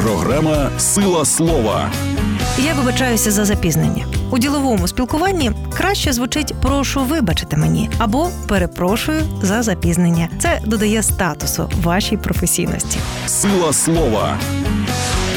Програма «Сила слова». Я вибачаюся за запізнення. У діловому спілкуванні краще звучить «прошу вибачити мені» або «перепрошую за запізнення». Це додає статусу вашій професійності. «Сила слова»